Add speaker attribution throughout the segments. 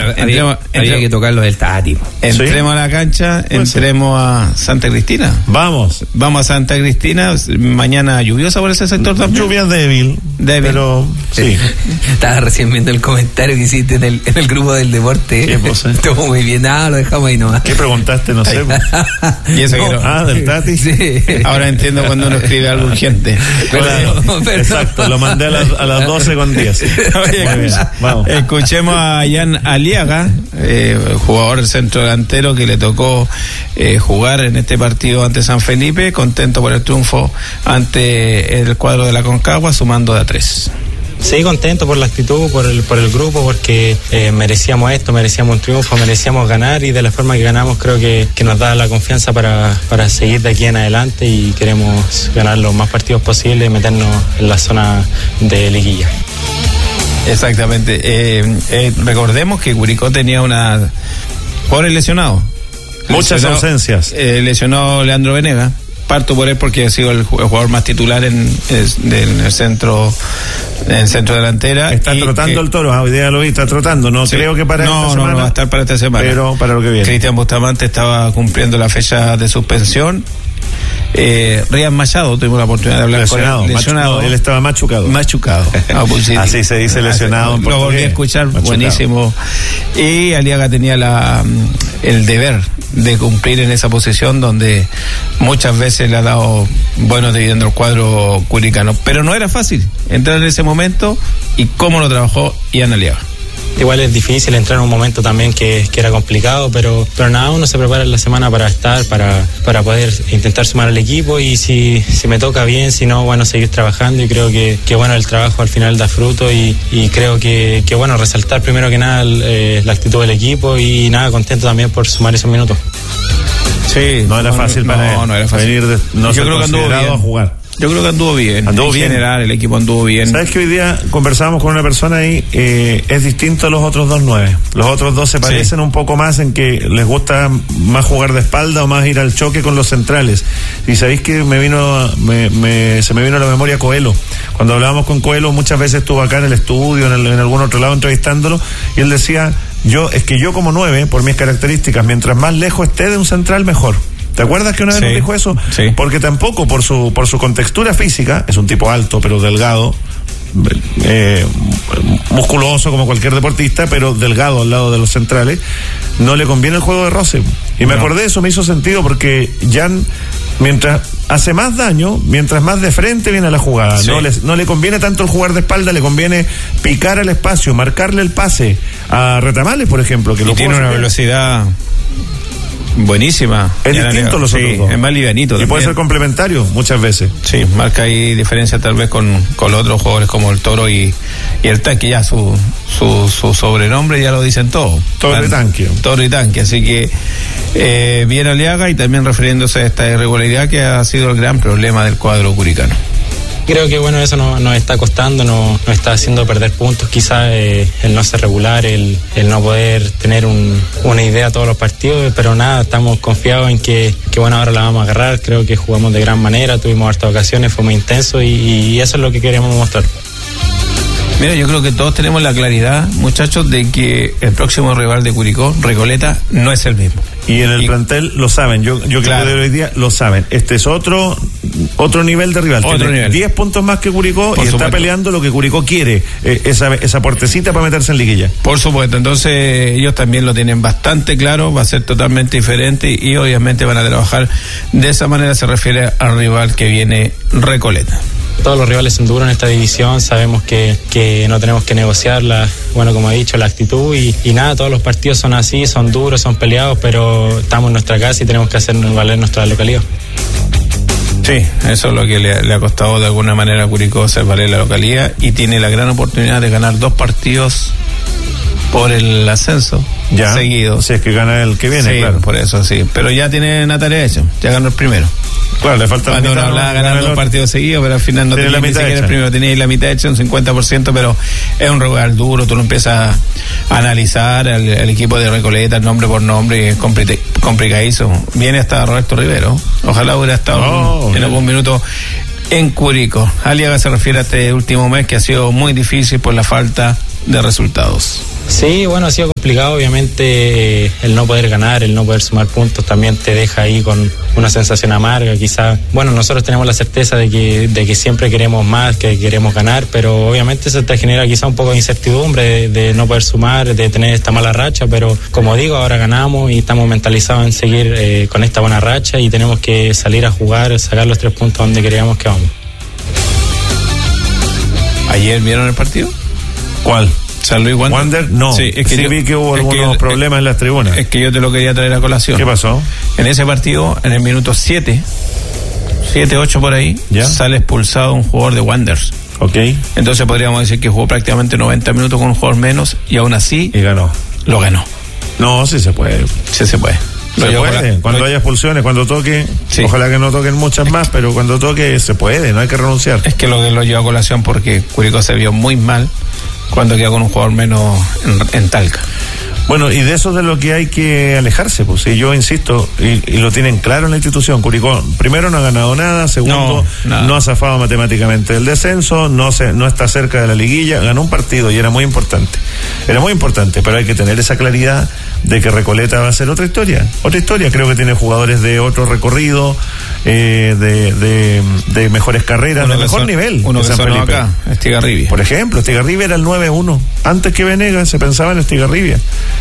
Speaker 1: había que tocarlo del Tati.
Speaker 2: Entremos a la cancha, entremos a Santa Cristina.
Speaker 3: Vamos
Speaker 2: a Santa Cristina. Mañana lluviosa por ese sector también.
Speaker 3: Lluvia débil. Pero sí.
Speaker 1: Estaba recién viendo el comentario que hiciste en el grupo del deporte.
Speaker 3: ¿Qué cosa?
Speaker 1: Estuvo muy bien. Lo dejamos ahí nomás.
Speaker 3: ¿Qué preguntaste? No sé.
Speaker 2: Y eso
Speaker 3: del Tati.
Speaker 2: Sí. Ahora entiendo cuando uno escribe algo urgente.
Speaker 3: Exacto, lo mandé a las 12:10. Vamos.
Speaker 2: Escuchemos a Jan Aliaga, jugador centro delantero que le tocó jugar en este partido ante San Felipe, contento por el triunfo ante el cuadro de la Concagua, sumando de a 3.
Speaker 4: Sí, contento por la actitud, por el grupo, porque merecíamos esto, merecíamos un triunfo, merecíamos ganar, y de la forma que ganamos creo que nos da la confianza para seguir de aquí en adelante, y queremos ganar los más partidos posibles y meternos en la zona de liguilla.
Speaker 2: Exactamente. Recordemos que Curicó tenía jugadores lesionados.
Speaker 3: Muchas ausencias.
Speaker 2: Lesionó Leandro Venega. Parto por él porque ha sido el jugador más titular en el centro delantera.
Speaker 3: Está trotando el Toro, hoy día lo vi, está trotando. No sí. Creo que para esta semana.
Speaker 2: No va a estar para esta semana.
Speaker 3: Pero para lo que viene.
Speaker 2: Cristian Bustamante estaba cumpliendo la fecha de suspensión. Ryan Machado, tuvimos la oportunidad de hablar con él.
Speaker 3: Lesionado. Él estaba machucado.
Speaker 2: Así
Speaker 3: se dice lesionado.
Speaker 2: Lo volví a escuchar, machucado. Buenísimo. Y Aliaga tenía el deber de cumplir en esa posición donde muchas veces le ha dado buenos dividendos al cuadro curicano. Pero no era fácil entrar en ese momento, y cómo lo trabajó Jan Aliaga.
Speaker 4: Igual es difícil entrar en un momento también que era complicado, pero nada, uno se prepara en la semana para poder intentar sumar al equipo, y si me toca bien, si no, bueno, seguir trabajando, y creo que bueno, el trabajo al final da fruto, y creo que bueno, resaltar primero que nada la actitud del equipo, y nada, contento también por sumar esos minutos.
Speaker 3: Sí, no era fácil para él.
Speaker 2: No era fácil.
Speaker 3: Venir
Speaker 2: yo creo que anduvo bien
Speaker 3: a jugar.
Speaker 2: Yo creo que anduvo bien. En general, el equipo anduvo bien.
Speaker 3: ¿Sabes que hoy día conversábamos con una persona ahí? Es distinto a los otros 2-9. Los otros dos se parecen un poco más en que les gusta más jugar de espalda o más ir al choque con los centrales. Y sabéis que se me vino a la memoria Coelho. Cuando hablábamos con Coelho, muchas veces estuvo acá en el estudio, en algún otro lado entrevistándolo, y él decía, yo como 9, por mis características, mientras más lejos esté de un central, mejor. ¿Te acuerdas que una vez nos dijo eso?
Speaker 2: Sí.
Speaker 3: Porque tampoco por su contextura física, es un tipo alto pero delgado, musculoso como cualquier deportista, pero delgado al lado de los centrales, no le conviene el juego de roce. Y me acordé de eso, me hizo sentido, porque Jan, mientras hace más daño, mientras más de frente viene a la jugada. Sí. No le conviene tanto el jugar de espalda, le conviene picar al espacio, marcarle el pase a Retamales, por ejemplo, que
Speaker 2: y
Speaker 3: lo
Speaker 2: tiene una velocidad buenísima.
Speaker 3: Es distinto los otros dos.
Speaker 2: Es más livianito.
Speaker 3: Y puede ser complementario muchas veces.
Speaker 2: Sí, marca ahí diferencia tal vez con los otros jugadores como el Toro y el Tanque. Ya su sobrenombre ya lo dicen todo.
Speaker 3: Toro y
Speaker 2: Tanque. Así que bien Aliaga, y también refiriéndose a esta irregularidad que ha sido el gran problema del cuadro curicano.
Speaker 4: Creo que bueno, eso nos está costando, nos está haciendo perder puntos, quizás el no ser regular, el no poder tener una idea todos los partidos, pero nada, estamos confiados en que bueno, ahora la vamos a agarrar. Creo que jugamos de gran manera, tuvimos hartas ocasiones, fue muy intenso, y eso es lo que queremos mostrar.
Speaker 2: Mira, yo creo que todos tenemos la claridad, muchachos, de que el próximo rival de Curicó, Recoleta, no es el mismo.
Speaker 3: Y en el plantel lo saben, yo creo que hoy día lo saben. Este es otro nivel de rival. Tiene 10 puntos más que Curicó, y está peleando lo que Curicó quiere, esa puertecita para meterse en liguilla.
Speaker 2: Por supuesto, entonces ellos también lo tienen bastante claro, va a ser totalmente diferente, y obviamente van a trabajar de esa manera. Se refiere al rival que viene, Recoleta.
Speaker 4: Todos los rivales son duros en esta división, sabemos que no tenemos que negociarla, bueno, como he dicho, la actitud, y nada, todos los partidos son así, son duros, son peleados, pero estamos en nuestra casa y tenemos que hacer valer nuestra localidad.
Speaker 2: Sí, eso es lo que le ha costado de alguna manera a Curicó, hacer valer la localidad, y tiene la gran oportunidad de ganar 2 partidos por el ascenso seguido.
Speaker 3: Si es que gana el que viene,
Speaker 2: sí,
Speaker 3: claro.
Speaker 2: Por eso sí, pero ya tiene una tarea hecha, ya ganó el primero.
Speaker 3: Claro, le falta
Speaker 2: cuando uno hablaba de ganar 2 partidos seguidos, pero al final no tenía ni siquiera el primero, tenía la mitad hecha, un 50%, pero es un rival duro. Tú lo empiezas a analizar el equipo de Recoleta, nombre por nombre, y es complicadísimo. Viene hasta Roberto Rivero, ojalá hubiera estado en algún minuto en Curicó. Aliaga se refiere a este último mes que ha sido muy difícil por la falta de resultados.
Speaker 4: Sí, bueno, ha sido complicado, obviamente el no poder ganar, el no poder sumar puntos también te deja ahí con una sensación amarga, quizás. Bueno, nosotros tenemos la certeza de que siempre queremos más, que queremos ganar, pero obviamente eso te genera quizá un poco de incertidumbre de no poder sumar, de tener esta mala racha, pero como digo, ahora ganamos y estamos mentalizados en seguir con esta buena racha y tenemos que salir a jugar, sacar los 3 puntos donde creíamos que vamos.
Speaker 2: ¿Ayer vieron el partido?
Speaker 3: ¿Cuál?
Speaker 2: San Luis
Speaker 3: Wander, no.
Speaker 2: Sí, es que
Speaker 3: sí vi que hubo algunos problemas en las tribunas.
Speaker 2: Es que yo te lo quería traer a colación.
Speaker 3: ¿Qué pasó?
Speaker 2: En ese partido, en el minuto 7, 8 por ahí, ¿ya? Sale expulsado un jugador de Wanderers.
Speaker 3: Ok.
Speaker 2: Entonces podríamos decir que jugó prácticamente 90 minutos con un jugador menos y aún así...
Speaker 3: Y ganó.
Speaker 2: Lo ganó.
Speaker 3: No, sí se puede.
Speaker 2: Sí se puede.
Speaker 3: Se puede, cuando haya expulsiones, cuando toque, sí. Ojalá que no toquen muchas más, pero cuando toque se puede, no hay que renunciar.
Speaker 2: Es que lo lleva a colación porque Curicó se vio muy mal cuando queda con un jugador menos en Talca.
Speaker 3: Bueno, y de eso es de lo que hay que alejarse, pues, y yo insisto, y lo tienen claro en la institución. Curicó, primero, no ha ganado nada, segundo, no ha zafado matemáticamente del descenso, no está cerca de la liguilla, ganó un partido y era muy importante, pero hay que tener esa claridad de que Recoleta va a ser otra historia, creo que tiene jugadores de otro recorrido, de mejores carreras, de mejor nivel.
Speaker 2: Uno que sonó acá, Estigarribia.
Speaker 3: Por ejemplo, Estigarribia era el 9-1, antes que Venegas se pensaba en Estigarribia.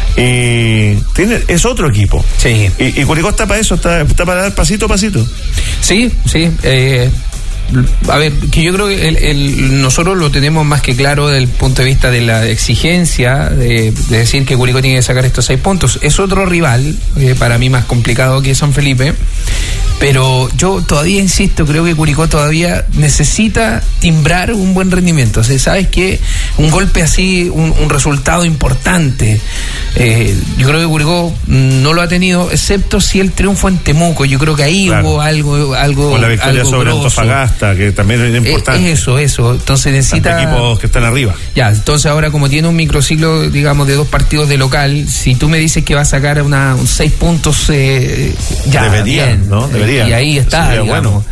Speaker 3: Es otro equipo.
Speaker 2: Sí.
Speaker 3: Y Curicó está para eso, está para dar pasito a pasito.
Speaker 1: Sí. A ver, que yo creo que nosotros lo tenemos más que claro desde el punto de vista de la exigencia de decir que Curicó tiene que sacar estos 6 puntos. Es otro rival, para mí más complicado que San Felipe, pero yo todavía insisto, creo que Curicó todavía necesita timbrar un buen rendimiento. O sea, ¿sabes qué? Un golpe así, un resultado importante. Yo creo que Curicó no lo ha tenido, excepto si el triunfo en Temuco. Yo creo que ahí hubo algo
Speaker 3: con la victoria
Speaker 1: algo
Speaker 3: sobre
Speaker 1: grosso.
Speaker 3: Antofagasta, que también es importante.
Speaker 1: Eso. Entonces necesita
Speaker 3: equipos que están arriba.
Speaker 1: Ya, entonces ahora como tiene un microciclo, digamos, de 2 partidos de local, si tú me dices que va a sacar 6 puntos, ya
Speaker 3: debería,
Speaker 1: bien,
Speaker 3: ¿no? Debería.
Speaker 1: Y ahí está, digamos. Bueno.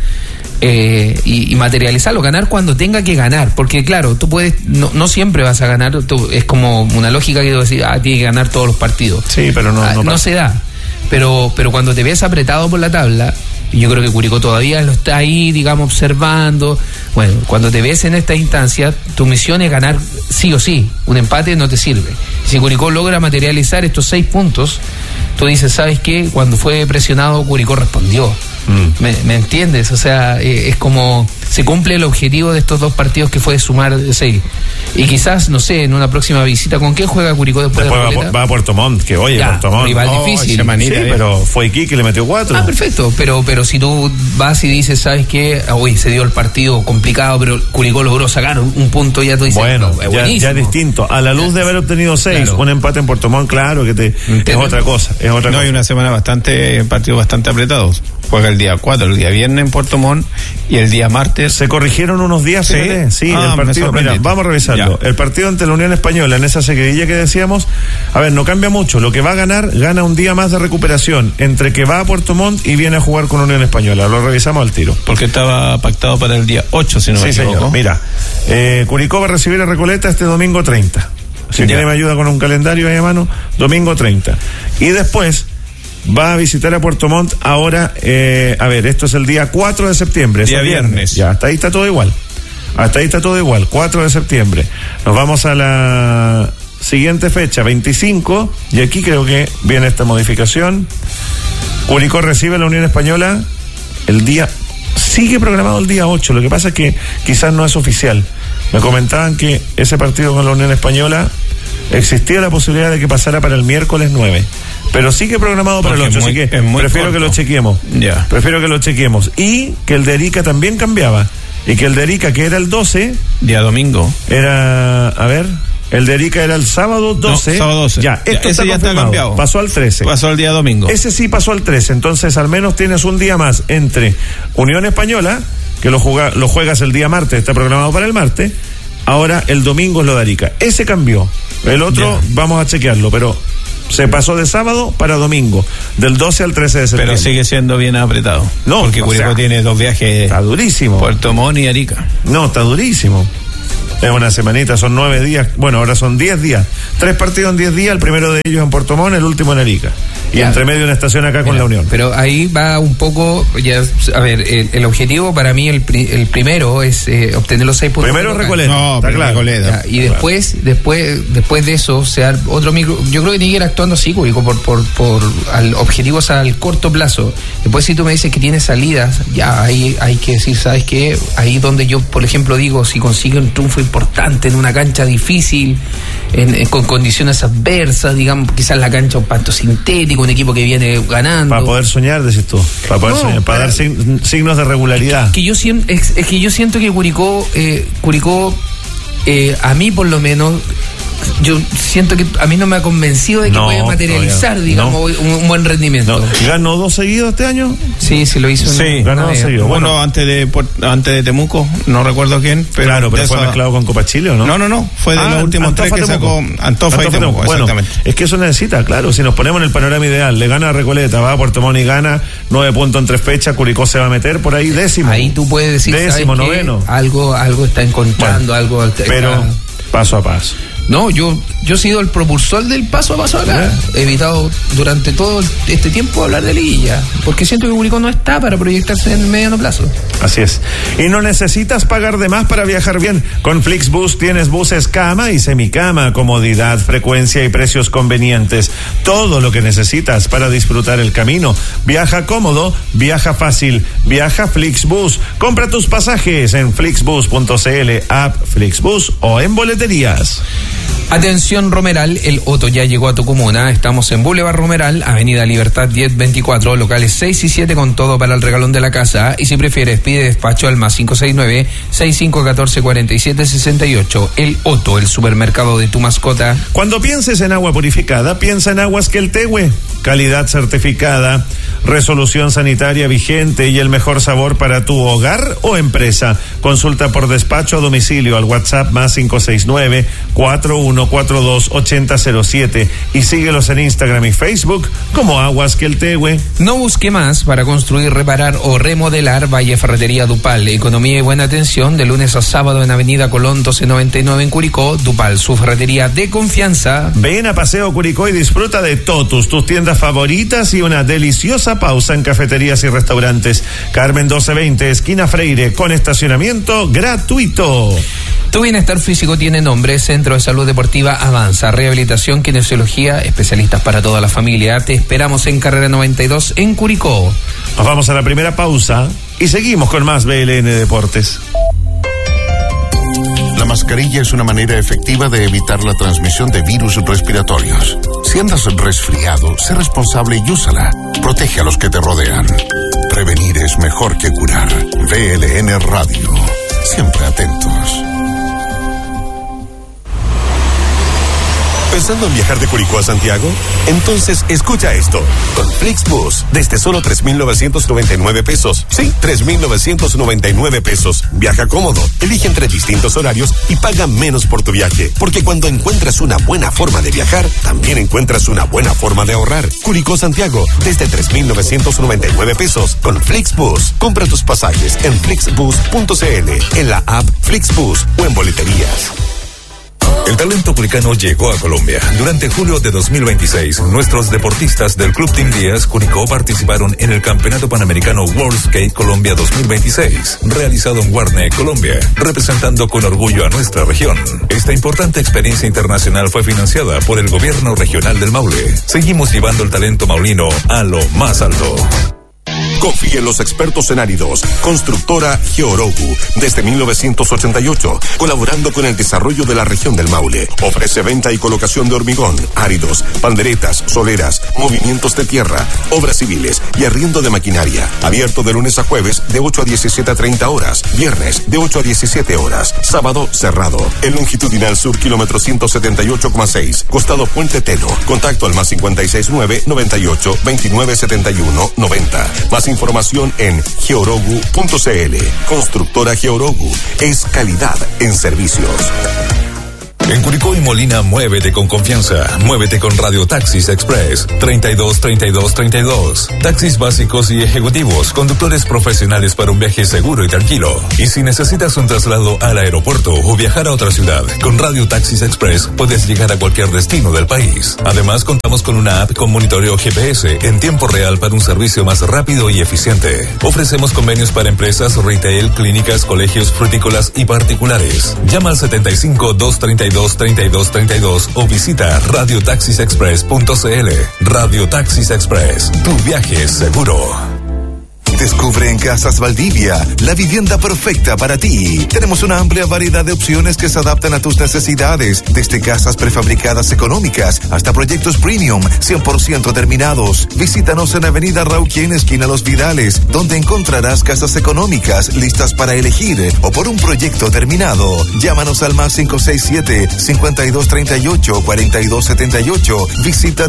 Speaker 1: Y materializarlo, ganar cuando tenga que ganar, porque claro, tú puedes, no siempre vas a ganar, es como una lógica que decir, tiene que ganar todos los partidos.
Speaker 3: Sí, pero no
Speaker 1: se da. Pero cuando te ves apretado por la tabla, yo creo que Curicó todavía lo está ahí, digamos, observando. Bueno, cuando te ves en esta instancia, tu misión es ganar sí o sí. Un empate no te sirve. Si Curicó logra materializar estos 6 puntos, tú dices, ¿sabes qué? Cuando fue presionado, Curicó respondió. ¿Me entiendes? O sea, es como se cumple el objetivo de estos 2 partidos que fue sumar 6. Y quizás, no sé, en una próxima visita, ¿con qué juega Curicó después
Speaker 3: va a Puerto Montt, que oye, Puerto Montt.
Speaker 1: Rival difícil.
Speaker 3: Sí, pero fue Iquique y le metió 4.
Speaker 1: Perfecto, pero si tú vas y dices, ¿sabes qué? Hoy se dio el partido complicado, pero Curicó logró sacar un punto, ya tú dices,
Speaker 3: bueno, ya es distinto. A la luz de haber obtenido 6, claro. Un empate en Puerto Montt, claro, que es otra cosa.
Speaker 2: Hay una semana partidos bastante apretados. Juega el día 4, el día viernes en Puerto Montt y el día martes.
Speaker 3: Se corrigieron unos días, fíjate. Sí, el partido. Mira, vamos a revisarlo. Ya. El partido ante la Unión Española, en esa seguidilla que decíamos, a ver, no cambia mucho. Lo que va a gana un día más de recuperación entre que va a Puerto Montt y viene a jugar con Unión Española. Lo revisamos al tiro.
Speaker 2: Porque estaba pactado para el día 8, si no me equivoco.
Speaker 3: Señor. Mira, Curicó va a recibir a Recoleta este domingo 30. Si tiene me ayuda con un calendario ahí a mano, domingo 30. Y después va a visitar a Puerto Montt ahora, esto es el día 4 de septiembre.
Speaker 2: Día viernes.
Speaker 3: Ya, hasta ahí está todo igual. 4 de septiembre. Nos vamos a la siguiente fecha, 25, y aquí creo que viene esta modificación. Curicó recibe a la Unión Española sigue programado el día 8, lo que pasa es que quizás no es oficial. Me comentaban que ese partido con la Unión Española existía la posibilidad de que pasara para el miércoles 9. Pero sigue programado para el 8, así que prefiero que lo chequeemos.
Speaker 2: Yeah.
Speaker 3: Prefiero que lo chequemos. Y que el de Arica también cambiaba. Y que el de Arica, que era el 12...
Speaker 2: Día domingo.
Speaker 3: El de Arica era el sábado 12.
Speaker 2: No, sábado 12.
Speaker 3: Ya, esto
Speaker 2: ese ya está cambiado.
Speaker 3: Pasó al 13.
Speaker 2: Pasó al día domingo.
Speaker 3: Ese sí pasó al 13. Entonces, al menos tienes un día más entre Unión Española, que lo juegas el día martes, está programado para el martes. Ahora el domingo es lo de Arica. Ese cambió. El otro, vamos a chequearlo, pero se pasó de sábado para domingo, del 12 al 13 de septiembre.
Speaker 2: Pero sigue siendo bien apretado.
Speaker 3: No,
Speaker 2: porque Curicó tiene 2 viajes.
Speaker 3: Está durísimo.
Speaker 2: Puerto Montt y Arica.
Speaker 3: No, está durísimo. Es una semanita, son 9 días, bueno, ahora son 10 días. 3 partidos en 10 días, el primero de ellos en Puerto Montt, el último en Arica. Y ya, entre medio una estación acá con la Unión.
Speaker 1: Pero ahí va un poco, ya, a ver, el objetivo para mí, el primero es obtener los 6 puntos.
Speaker 3: Primero Recoleta.
Speaker 2: No, está claro.
Speaker 1: Recoleta. Y después de eso, o sea, otro micro, yo creo que tiene que ir actuando así, Curicó, por objetivos al corto plazo. Después si tú me dices que tiene salidas, ya ahí hay que decir, ¿sabes qué? Ahí donde yo, por ejemplo, digo, si consigue un triunfo importante en una cancha difícil, con condiciones adversas, digamos, quizás la cancha un pasto sintético, un equipo que viene ganando.
Speaker 3: Para poder soñar, decís tú. Para poder soñar, para dar signos de regularidad.
Speaker 1: Es que yo siento que Curicó, a mí por lo menos, yo siento que a mí no me ha convencido de que pueda materializar, digamos, un buen rendimiento.
Speaker 3: ¿Ganó 2 seguidos este año?
Speaker 1: Sí, lo hizo.
Speaker 2: Sí,
Speaker 3: ganó 2 seguidos.
Speaker 2: Bueno, antes de Temuco, no recuerdo quién, pero
Speaker 3: claro, pero fue mezclado con Copa Chile, ¿o no?
Speaker 2: No, fue de los últimos
Speaker 3: Antofa,
Speaker 2: 3 que sacó Antofa y Temuco, exactamente.
Speaker 3: Bueno, es que eso necesita, claro, si nos ponemos en el panorama ideal, le gana a Recoleta, va a Puerto Montt y gana 9 puntos en 3 fechas, Curicó se va a meter por ahí décimo.
Speaker 1: Ahí tú puedes decir,
Speaker 3: décimo, noveno.
Speaker 1: Algo está encontrando, algo.
Speaker 3: Pero paso a paso.
Speaker 1: No, yo he sido el propulsor del paso a paso acá. He evitado durante todo este tiempo hablar de liguilla, porque siento que Curicó no está para proyectarse en mediano plazo.
Speaker 3: Así es. Y no necesitas pagar de más para viajar bien. Con Flixbus tienes buses cama y semicama, comodidad, frecuencia y precios convenientes. Todo lo que necesitas para disfrutar el camino. Viaja cómodo, viaja fácil, viaja Flixbus. Compra tus pasajes en flixbus.cl, app Flixbus o en boleterías.
Speaker 1: Atención Romeral, el Otto ya llegó a tu comuna. Estamos en Boulevard Romeral, Avenida Libertad 1024, locales 6 y 7 con todo para el regalón de la casa. Y si prefieres, pide despacho al más 569-6514-4768. El Otto, el supermercado de tu mascota.
Speaker 3: Cuando pienses en agua purificada, piensa en Aguas Queltehue. Calidad certificada, resolución sanitaria vigente y el mejor sabor para tu hogar o empresa. Consulta por despacho a domicilio al WhatsApp más 569-4142-8007 y síguelos en Instagram y Facebook como Aguas Queltehue.
Speaker 1: No busque más para construir, reparar o remodelar. Valle Ferretería Dupal. Economía y buena atención de lunes a sábado en Avenida Colón 1299 en Curicó. Dupal, su ferretería de confianza.
Speaker 3: Ven a Paseo Curicó y disfruta de Totus, tus tiendas favoritas y una deliciosa pausa en cafeterías y restaurantes. Carmen 1220, esquina Freire, con estacionamiento gratuito.
Speaker 1: Tu bienestar físico tiene nombre. Centro de Salud Deportiva Avanza. Rehabilitación, kinesiología, especialistas para toda la familia. Te esperamos en Carrera 92 en Curicó.
Speaker 3: Nos vamos a la primera pausa y seguimos con más BLN Deportes.
Speaker 5: La mascarilla es una manera efectiva de evitar la transmisión de virus respiratorios. Si andas resfriado, sé responsable y úsala. Protege a los que te rodean. Prevenir es mejor que curar. BLN Radio. Siempre atentos.
Speaker 6: ¿Pensando en viajar de Curicó a Santiago? Entonces escucha esto. Con Flixbus, desde solo 3,999 pesos. Sí, 3,999 pesos. Viaja cómodo, elige entre distintos horarios y paga menos por tu viaje. Porque cuando encuentras una buena forma de viajar, también encuentras una buena forma de ahorrar. Curicó Santiago, desde 3,999 pesos. Con Flixbus, compra tus pasajes en flixbus.cl, en la app Flixbus o en boleterías.
Speaker 7: El talento curicano llegó a Colombia. Durante julio de 2026, nuestros deportistas del Club Team Díaz Curicó participaron en el Campeonato Panamericano World Skate Colombia 2026, realizado en Guarne, Colombia, representando con orgullo a nuestra región. Esta importante experiencia internacional fue financiada por el Gobierno Regional del Maule. Seguimos llevando el talento maulino a lo más alto.
Speaker 6: Confía en los expertos en áridos. Constructora Georogu, desde 1988, colaborando con el desarrollo de la región del Maule. Ofrece venta y colocación de hormigón, áridos, panderetas, soleras, movimientos de tierra, obras civiles y arriendo de maquinaria. Abierto de lunes a jueves de 8 a 17:30 horas, viernes de 8 a 17 horas, sábado cerrado. En longitudinal sur, kilómetro 178,6, costado Puente Teno. Contacto al más 569-98-2971-90. Más información en georogu.cl. Constructora Georogu es calidad en servicios.
Speaker 7: En Curicó y Molina, muévete con confianza. Muévete con Radio Taxis Express 323232. Taxis básicos y ejecutivos, conductores profesionales para un viaje seguro y tranquilo. Y si necesitas un traslado al aeropuerto o viajar a otra ciudad, con Radio Taxis Express puedes llegar a cualquier destino del país. Además, contamos con una app con monitoreo GPS en tiempo real para un servicio más rápido y eficiente. Ofrecemos convenios para empresas, retail, clínicas, colegios, frutícolas y particulares. Llama al 75-232-3232 o visita radiotaxisexpress.cl. Radio Taxis Express, tu viaje es seguro.
Speaker 8: Descubre en Casas Valdivia la vivienda perfecta para ti. Tenemos una amplia variedad de opciones que se adaptan a tus necesidades, desde casas prefabricadas económicas hasta proyectos premium 100% terminados. Visítanos en Avenida Rauquien, esquina Los Vidales, donde encontrarás casas económicas listas para elegir o por un proyecto terminado. Llámanos al más 567-5238-4278. Visita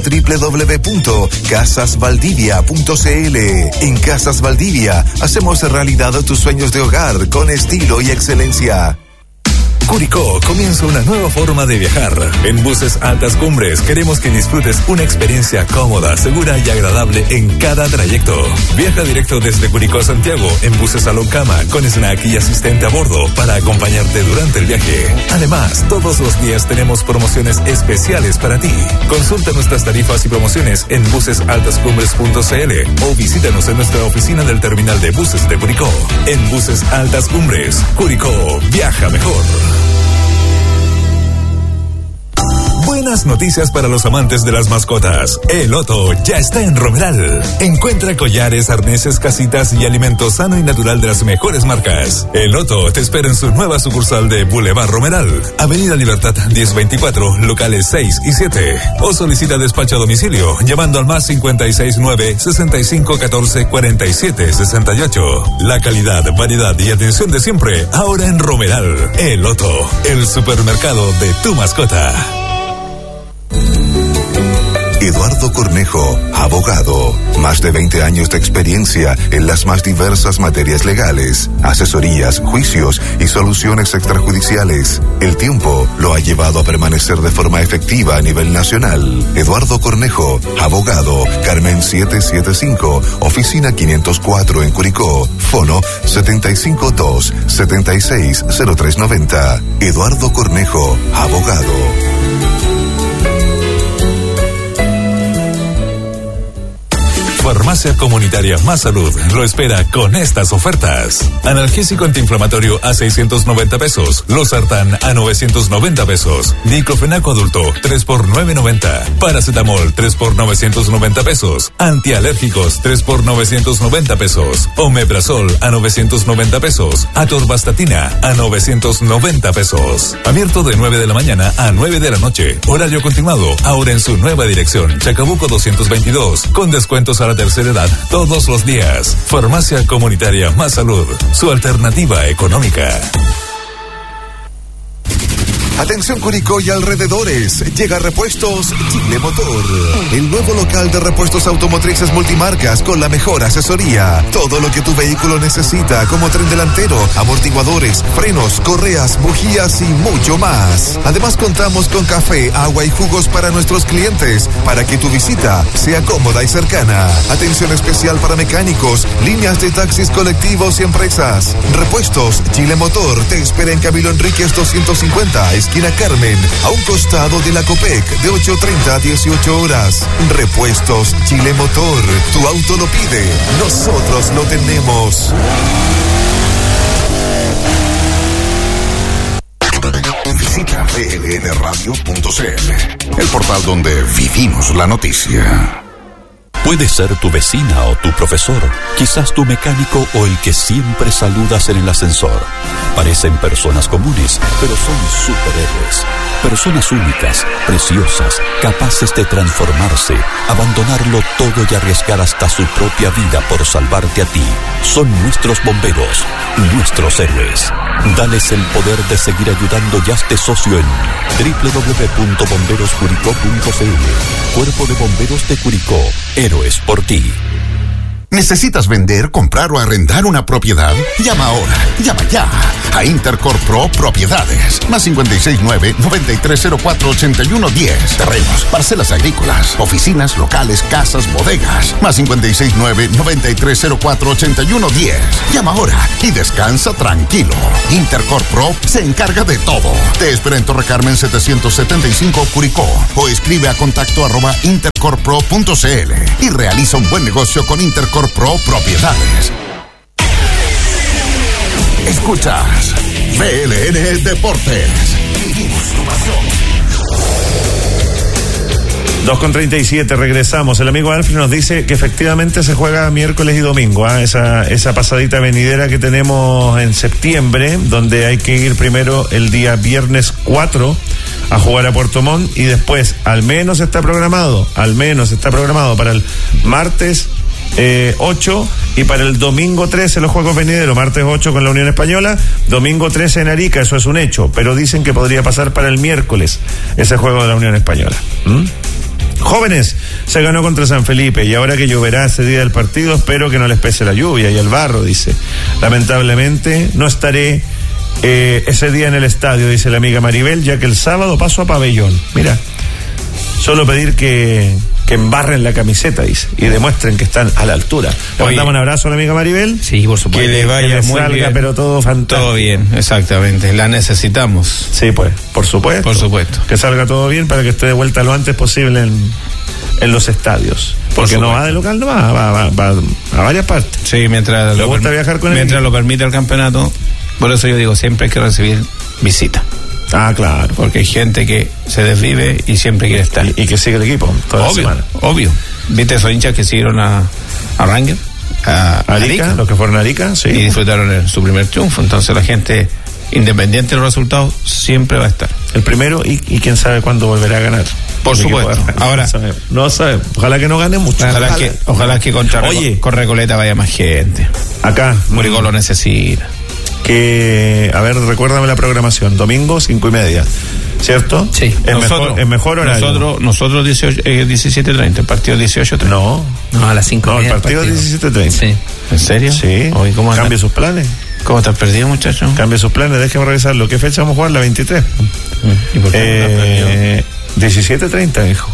Speaker 8: www.casasvaldivia.cl. En Casas Valdivia hacemos realidad tus sueños de hogar con estilo y excelencia.
Speaker 7: Curicó comienza una nueva forma de viajar. En Buses Altas Cumbres queremos que disfrutes una experiencia cómoda, segura y agradable en cada trayecto. Viaja directo desde Curicó a Santiago en buses Salón Cama con snack y asistente a bordo para acompañarte durante el viaje. Además, todos los días tenemos promociones especiales para ti. Consulta nuestras tarifas y promociones en busesaltascumbres.cl o visítanos en nuestra oficina del terminal de buses de Curicó. En Buses Altas Cumbres, Curicó, viaja mejor. Buenas noticias para los amantes de las mascotas. El Loto ya está en Romeral. Encuentra collares, arneses, casitas y alimento sano y natural de las mejores marcas. El Loto te espera en su nueva sucursal de Boulevard Romeral, Avenida Libertad 1024, locales 6 y 7. O solicita despacho a domicilio llamando al más 569-6514-4768. La calidad, variedad y atención de siempre, ahora en Romeral. El Loto, el supermercado de tu mascota.
Speaker 8: Eduardo Cornejo, abogado. Más de 20 años de experiencia en las más diversas materias legales, asesorías, juicios y soluciones extrajudiciales. El tiempo lo ha llevado a permanecer de forma efectiva a nivel nacional. Eduardo Cornejo, abogado. Carmen 775, oficina 504 en Curicó. Fono 752-760390. Eduardo Cornejo, abogado.
Speaker 7: Farmacia Comunitaria Más Salud lo espera con estas ofertas. Analgésico antiinflamatorio a 690 pesos. Losartán a 990 pesos. Diclofenaco adulto 3 por 990. Paracetamol 3 por 990 pesos. Antialérgicos 3 por 990 pesos. Omeprazol a 990 pesos. Atorvastatina a 990 pesos. Abierto de 9 de la mañana a 9 de la noche. Horario continuado. Ahora en su nueva dirección. Chacabuco 222. Con descuentos a la tercera edad todos los días. Farmacia Comunitaria Más Salud, su alternativa económica.
Speaker 8: Atención Curicó y alrededores, llega Repuestos Chile Motor, el nuevo local de repuestos automotrices multimarcas con la mejor asesoría. Todo lo que tu vehículo necesita, como tren delantero, amortiguadores, frenos, correas, bujías y mucho más. Además contamos con café, agua y jugos para nuestros clientes, para que tu visita sea cómoda y cercana. Atención especial para mecánicos, líneas de taxis colectivos y empresas. Repuestos Chile Motor te espera en Camilo Enríquez 250, esquina Carmen, a un costado de la Copec, de 8:30 a 18 horas. Repuestos Chile Motor, tu auto lo pide, nosotros lo tenemos.
Speaker 5: Visita blnradio.cl, el portal donde vivimos la noticia.
Speaker 9: Puede ser tu vecina o tu profesor, quizás tu mecánico o el que siempre saludas en el ascensor. Parecen personas comunes, pero son superhéroes. Personas únicas, preciosas, capaces de transformarse, abandonarlo todo y arriesgar hasta su propia vida por salvarte a ti. Son nuestros bomberos, nuestros héroes. Dales el poder de seguir ayudando y hazte socio en www.bomberoscuricó.cl. Cuerpo de Bomberos de Curicó, héroes por ti.
Speaker 5: ¿Necesitas vender, comprar o arrendar una propiedad? Llama ahora, llama ya a Intercorp Pro Propiedades. Más 569-9304-8110. Terrenos, parcelas agrícolas, oficinas, locales, casas, bodegas. Más 569-9304-8110. Llama ahora y descansa tranquilo. Intercorp Pro se encarga de todo. Te espera en Torre Carmen 775 Curicó o escribe a contacto@intercorppro.cl y realiza un buen negocio con Intercorp Pro Propiedades. Escuchas VLN Deportes. Vivimos tu pasión.
Speaker 3: 2:37, regresamos. El amigo Alfred nos dice que efectivamente se juega miércoles y domingo, esa pasadita venidera que tenemos en septiembre, donde hay que ir primero el día viernes 4 a jugar a Puerto Montt y después al menos está programado para el martes 8 y para el domingo 13 los juegos venideros, martes 8 con la Unión Española, domingo 13 en Arica, eso es un hecho, pero dicen que podría pasar para el miércoles ese juego de la Unión Española. Jóvenes, se ganó contra San Felipe y ahora que lloverá ese día del partido, espero que no les pese la lluvia y el barro, dice. Lamentablemente no estaré ese día en el estadio, dice la amiga Maribel, ya que el sábado paso a Pabellón. Mira, solo pedir que embarren la camiseta, dice, y demuestren que están a la altura. Le mandamos un abrazo a la amiga Maribel.
Speaker 2: Sí, por supuesto.
Speaker 3: Que le vaya muy bien, pero todo fantástico.
Speaker 2: Todo bien, exactamente. La necesitamos.
Speaker 3: Sí, pues, por supuesto.
Speaker 2: Por supuesto.
Speaker 3: Que salga todo bien para que esté de vuelta lo antes posible en los estadios. Porque no va de local, no va a varias partes.
Speaker 2: Sí, mientras
Speaker 3: le gusta viajar con él.
Speaker 2: Mientras lo permite el campeonato. Por eso yo digo, siempre hay que recibir visita.
Speaker 3: Ah, claro.
Speaker 2: Porque hay gente que se desvive y siempre quiere estar.
Speaker 3: Y que sigue el equipo toda la semana.
Speaker 2: Obvio. ¿Viste esos hinchas que siguieron a Ranger? A Arica,
Speaker 3: los que fueron a Arica, sí.
Speaker 2: Y disfrutaron su primer triunfo. Entonces la gente, independiente de los resultados, siempre va a estar.
Speaker 3: El primero y quién sabe cuándo volverá a ganar.
Speaker 2: Por supuesto. Ahora,
Speaker 3: no sabemos. Ojalá que no gane mucho.
Speaker 2: Ojalá que con Recoleta vaya más gente.
Speaker 3: Acá.
Speaker 2: Curicó lo necesita.
Speaker 3: Que, a ver, recuérdame la programación, domingo 5:30, ¿cierto?
Speaker 2: Sí.
Speaker 3: Es mejor horario.
Speaker 2: Nosotros 17:30, el partido 18:30.
Speaker 3: No,
Speaker 1: a las 5:30.
Speaker 3: No, el partido 17:30.
Speaker 1: Sí.
Speaker 2: ¿En serio?
Speaker 3: Sí.
Speaker 2: Oye, ¿cómo
Speaker 3: cambie sus planes.
Speaker 2: ¿Cómo estás perdido, muchacho?
Speaker 3: Cambie sus planes, déjeme revisarlo. ¿Qué fecha vamos a jugar? La 23.
Speaker 2: ¿Y por qué
Speaker 3: 17:30, hijo.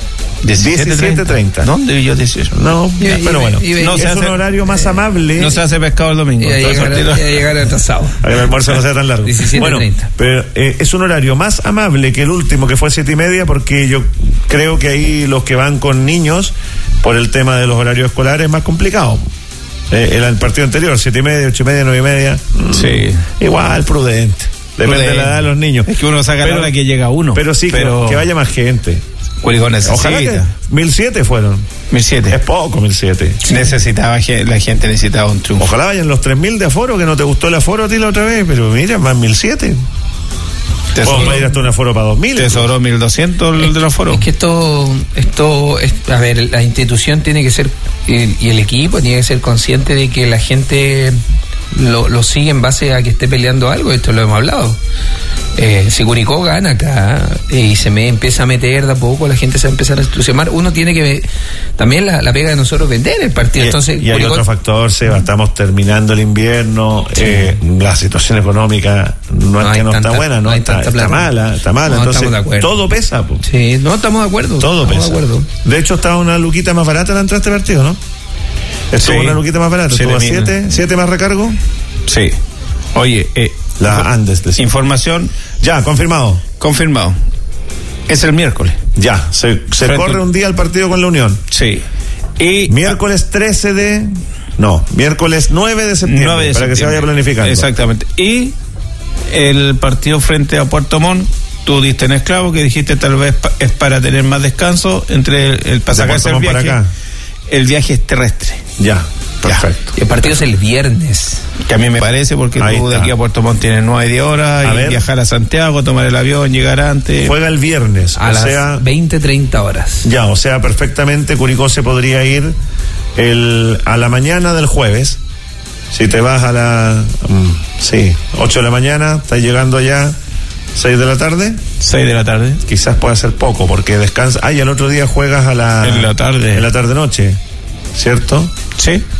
Speaker 3: 17:30.
Speaker 2: ¿Dónde vi yo 18?
Speaker 3: No, pero bueno. Es un horario más amable.
Speaker 2: No se hace pescado el domingo.
Speaker 1: Y a llegar atrasado.
Speaker 3: El almuerzo no sea tan largo.
Speaker 1: 17:30.
Speaker 3: Bueno, pero es un horario más amable que el último, que fue 7:30, porque yo creo que ahí los que van con niños, por el tema de los horarios escolares, es más complicado. El partido anterior, 7:30, 8:30, 9:30.
Speaker 2: Sí.
Speaker 3: Igual, prudente. Depende de la edad de los niños.
Speaker 2: Es que uno saca la hora que llega uno.
Speaker 3: Pero sí, que vaya más gente.
Speaker 2: Curicó necesita.
Speaker 3: Ojalá que 1.007 fueron.
Speaker 2: 1.007.
Speaker 3: Es poco, 1.007.
Speaker 2: Sí. La gente necesitaba un triunfo.
Speaker 3: Ojalá vayan los 3.000 de aforo, que no te gustó el aforo a ti la otra vez, pero mira, más 1.007. Vamos a ir hasta un aforo para 2.000.
Speaker 2: Te sobró 1.200 el del aforo.
Speaker 1: Es que esto a ver, la institución tiene que ser, y el equipo tiene que ser consciente de que la gente lo sigue en base a que esté peleando algo. Esto lo hemos hablado. Si Curicó gana acá y se empieza a meter de a poco, la gente se va a empezar a entusiasmar. Uno tiene que también la pega de nosotros vender el partido. Entonces,
Speaker 3: y hay otro factor, Seba, estamos terminando el invierno, sí. La situación económica no está buena, ¿no? Está mala, entonces todo pesa. Po.
Speaker 1: Sí, no, estamos de acuerdo.
Speaker 3: Todo pesa. De hecho, estaba una luquita más barata la entrada a este partido, ¿no? Estuvo una luquita más barata, estuvo a 7 más recargo.
Speaker 2: Sí. Oye,
Speaker 3: la Andes.
Speaker 2: Información.
Speaker 3: Ya, confirmado.
Speaker 2: Es el miércoles.
Speaker 3: Ya, se corre un día el partido con la Unión.
Speaker 2: Sí. Y
Speaker 3: miércoles 9 de septiembre, para que se vaya planificando.
Speaker 2: Exactamente. Y el partido frente a Puerto Montt, tú diste en esclavo, que dijiste tal vez es para tener más descanso entre el pasaje del viaje. Para acá. El viaje es terrestre.
Speaker 3: Ya. Perfecto.
Speaker 1: El partido es el viernes.
Speaker 2: Que a mí me parece, porque tú de aquí a Puerto Montt tienes 9 10 horas y viajar a Santiago, tomar el avión, llegar antes.
Speaker 3: Juega el viernes,
Speaker 1: a las 20-30 horas.
Speaker 3: Ya, o sea, perfectamente Curicó se podría ir a la mañana del jueves. Si te vas a 8 de la mañana, estás llegando allá 6 de la tarde.
Speaker 2: 6 de la tarde.
Speaker 3: Quizás pueda ser poco, porque descansa. Y al otro día juegas en la tarde noche, ¿cierto?
Speaker 2: Sí.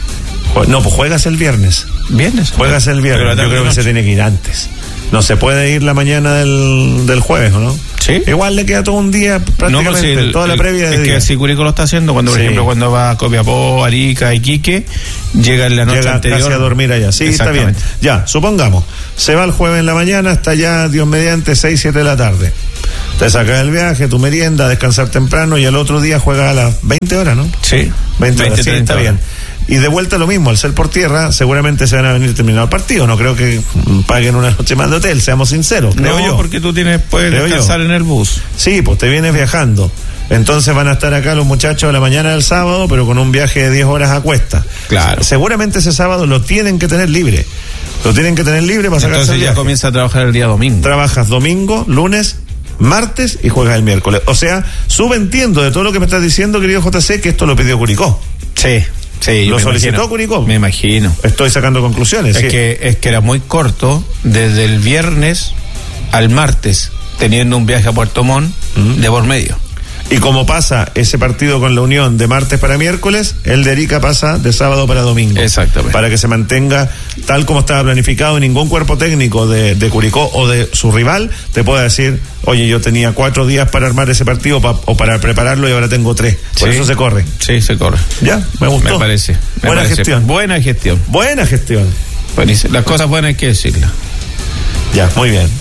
Speaker 3: No, pues juegas el viernes.
Speaker 2: ¿Viernes?
Speaker 3: Juegas el viernes. Yo creo que se tiene que ir antes. No se puede ir la mañana del jueves, ¿o no?
Speaker 2: Sí.
Speaker 3: Igual le queda todo un día prácticamente, toda la previa de
Speaker 2: es
Speaker 3: día.
Speaker 2: que así Curicó lo está haciendo cuando, por ejemplo, cuando va a Copiapó, Arica, Iquique, llega en la noche anterior.
Speaker 3: Casi a dormir allá. Sí, está bien. Ya, supongamos, se va el jueves en la mañana hasta ya, Dios mediante, 6, 7 de la tarde. Te sacas el viaje, tu merienda, descansar temprano y al otro día juegas a las 20 horas, ¿no?
Speaker 2: Sí.
Speaker 3: 20 horas, sí, está bien. Y de vuelta lo mismo, al ser por tierra, seguramente se van a venir terminado el partido. No creo que paguen una noche más de hotel, seamos sinceros, creo yo.
Speaker 2: No, porque tú puedes descansar en el bus.
Speaker 3: Sí, pues te vienes viajando. Entonces van a estar acá los muchachos a la mañana del sábado, pero con un viaje de 10 horas a cuesta.
Speaker 2: Claro.
Speaker 3: Seguramente ese sábado lo tienen que tener libre. Lo tienen que tener libre para sacarse el
Speaker 2: Entonces ya comienza a trabajar el día domingo.
Speaker 3: Trabajas domingo, lunes, martes y juegas el miércoles. O sea, subentiendo de todo lo que me estás diciendo, querido JC, que esto lo pidió Curicó.
Speaker 2: Sí. Sí,
Speaker 3: lo solicitó Curicó.
Speaker 2: Me imagino.
Speaker 3: Estoy sacando conclusiones.
Speaker 2: Es que era muy corto, desde el viernes al martes, teniendo un viaje a Puerto Montt de por medio.
Speaker 3: Y como pasa ese partido con la Unión de martes para miércoles, el de Arica pasa de sábado para domingo.
Speaker 2: Exactamente.
Speaker 3: Para que se mantenga tal como estaba planificado, y ningún cuerpo técnico de Curicó o de su rival te pueda decir, oye, yo tenía 4 días para armar ese partido o para prepararlo y ahora tengo 3. Por eso se corre.
Speaker 2: Sí, se corre.
Speaker 3: Ya, me gustó.
Speaker 2: Me parece.
Speaker 3: Buena gestión.
Speaker 2: Buena gestión.
Speaker 3: Buena gestión.
Speaker 2: Buenísimo. Las cosas buenas hay que decirlas.
Speaker 3: Ya, muy bien.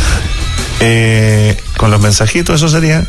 Speaker 3: Con los mensajitos, eso sería.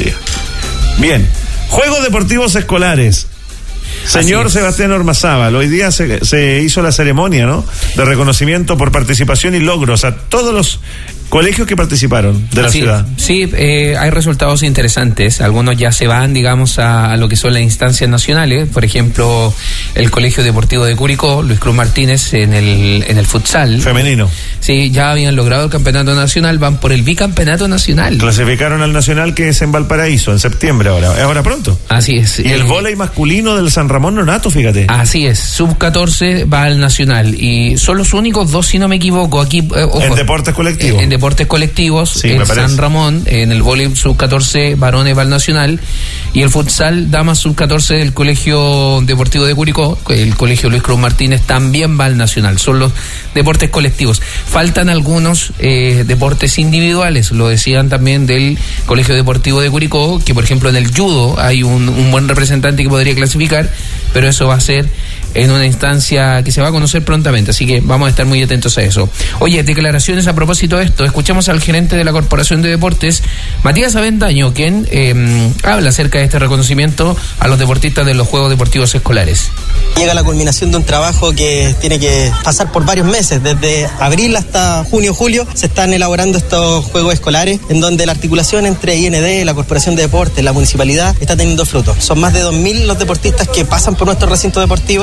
Speaker 3: Bien, Juegos Deportivos Escolares. Señor Sebastián Ormazábal, hoy día se hizo la ceremonia, ¿no?, de reconocimiento por participación y logros a todos los colegios que participaron de la ciudad.
Speaker 1: Sí, hay resultados interesantes. Algunos ya se van, digamos, a lo que son las instancias nacionales. Por ejemplo, el Colegio Deportivo de Curicó, Luis Cruz Martínez, en el futsal
Speaker 3: femenino.
Speaker 1: Sí, ya habían logrado el campeonato nacional, van por el bicampeonato nacional.
Speaker 3: Clasificaron al nacional, que es en Valparaíso, en septiembre ahora pronto.
Speaker 1: Así es.
Speaker 3: Y el vóley masculino del San Ramón Nonato, fíjate.
Speaker 1: Así es, sub-14 va al nacional y son los únicos 2, si no me equivoco, aquí. Ojo,
Speaker 3: en deportes colectivos.
Speaker 1: En deportes colectivos,
Speaker 3: sí,
Speaker 1: en San Ramón, en el vóley sub-14 varones va al nacional, y el futsal damas sub-14 del Colegio Deportivo de Curicó, el Colegio Luis Cruz Martínez, también va al nacional. Son los deportes colectivos. Faltan algunos deportes individuales, lo decían también del Colegio Deportivo de Curicó, que por ejemplo en el judo hay un buen representante que podría clasificar, pero eso va a ser en una instancia que se va a conocer prontamente, así que vamos a estar muy atentos a eso. Oye, declaraciones a propósito de esto. Escuchamos al gerente de la Corporación de Deportes, Matías Avendaño, quien habla acerca de este reconocimiento a los deportistas de los Juegos Deportivos Escolares.
Speaker 10: Llega la culminación de un trabajo que tiene que pasar por varios meses, desde abril hasta junio, julio, se están elaborando estos Juegos Escolares, en donde la articulación entre IND, la Corporación de Deportes, la Municipalidad, está teniendo frutos. Son más de 2.000 los deportistas que pasan por nuestro recinto deportivo,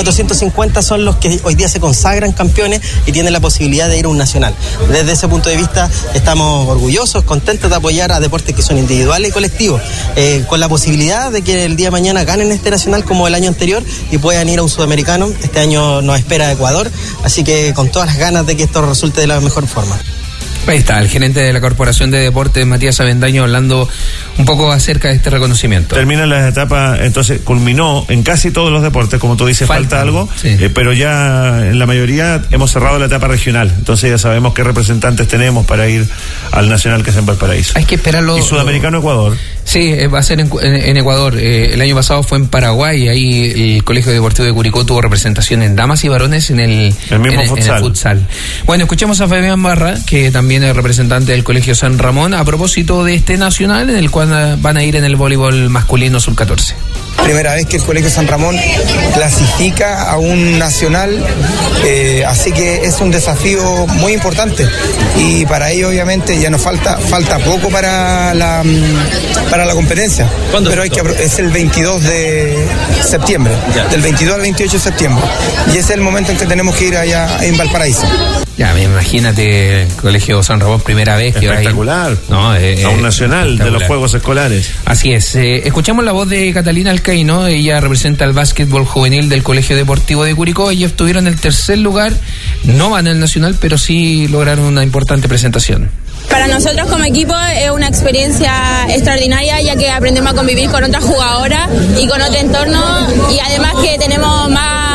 Speaker 10: 450 son los que hoy día se consagran campeones y tienen la posibilidad de ir a un nacional. Desde ese punto de vista estamos orgullosos, contentos de apoyar a deportes que son individuales y colectivos, con la posibilidad de que el día de mañana ganen este nacional como el año anterior y puedan ir a un sudamericano. Este año nos espera Ecuador, así que con todas las ganas de que esto resulte de la mejor forma.
Speaker 1: Ahí está, el gerente de la Corporación de Deportes, Matías Avendaño, hablando un poco acerca de este reconocimiento.
Speaker 3: Terminan las etapas, entonces culminó en casi todos los deportes, como tú dices, falta algo, sí. Pero ya en la mayoría hemos cerrado la etapa regional, entonces ya sabemos qué representantes tenemos para ir al nacional, que es en Valparaíso.
Speaker 1: Hay que esperarlo.
Speaker 3: Y sudamericano Ecuador.
Speaker 1: Sí, va a ser en Ecuador. El año pasado fue en Paraguay, ahí el Colegio Deportivo de Curicó tuvo representación en damas y varones en el futsal. Bueno, escuchamos a Fabián Barra, que también es representante del Colegio San Ramón, a propósito de este nacional en el cual van a ir en el voleibol masculino sub-14.
Speaker 11: Primera vez que el Colegio San Ramón clasifica a un nacional, así que es un desafío muy importante y para ello obviamente ya nos falta poco para la competencia.
Speaker 10: ¿Cuándo?
Speaker 11: Pero es el 22 de septiembre, del 22 al 28 de septiembre, y es el momento en que tenemos que ir allá en Valparaíso.
Speaker 1: Ya, imagínate, Colegio San Ramón, primera vez que
Speaker 3: espectacular.
Speaker 1: Va a ir.
Speaker 3: A un nacional de los Juegos Escolares.
Speaker 1: Así es. Escuchamos la voz de Catalina Alcaíno. Ella representa el básquetbol juvenil del Colegio Deportivo de Curicó. Ellos estuvieron en el tercer lugar, no van al nacional, pero sí lograron una importante presentación.
Speaker 12: Para nosotros como equipo es una experiencia extraordinaria, ya que aprendemos a convivir con otras jugadoras y con otro entorno, y además que tenemos más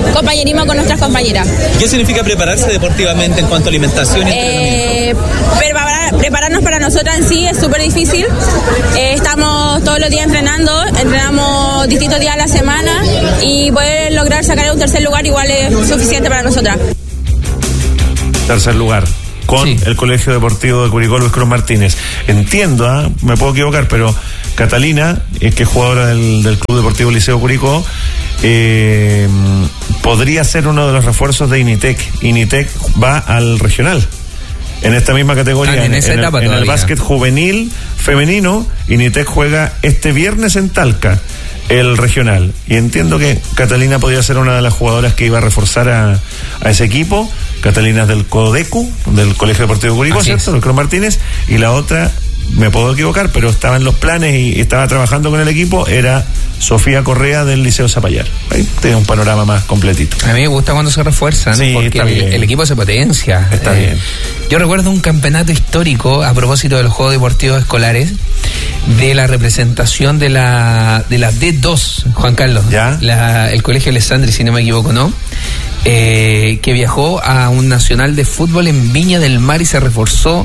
Speaker 12: compañerismo con nuestras compañeras.
Speaker 13: ¿Qué significa prepararse deportivamente en cuanto a alimentación y entrenamiento?
Speaker 12: Prepararnos para nosotras en sí es súper difícil. Estamos todos los días entrenamos distintos días a la semana y poder lograr sacar un tercer lugar igual es suficiente para nosotras.
Speaker 3: Tercer lugar con el Colegio Deportivo de Curicó Luis Cruz Martínez. Entiendo, me puedo equivocar, pero Catalina, que es jugadora del Club Deportivo Liceo Curicó, podría ser uno de los refuerzos de Initec. Initec va al regional en esta misma categoría, en el básquet juvenil femenino. Initec juega este viernes en Talca el regional, y entiendo que Catalina podría ser una de las jugadoras que iba a reforzar a ese equipo. Catalina es del CODECU, del Colegio Deportivo Curicó, ¿cierto? Luis Cruz Martínez, y la otra, me puedo equivocar, pero estaba en los planes y estaba trabajando con el equipo, era Sofía Correa del Liceo Zapallar. Ahí tiene un panorama más completito.
Speaker 1: A mí me gusta cuando se refuerzan, porque el equipo se potencia.
Speaker 3: Está bien.
Speaker 1: Yo recuerdo un campeonato histórico a propósito de los Juegos Deportivos Escolares, de la representación de la D2, Juan Carlos.
Speaker 3: ¿Ya?
Speaker 1: El Colegio Alessandri, si no me equivoco, ¿no? Que viajó a un nacional de fútbol en Viña del Mar y se reforzó.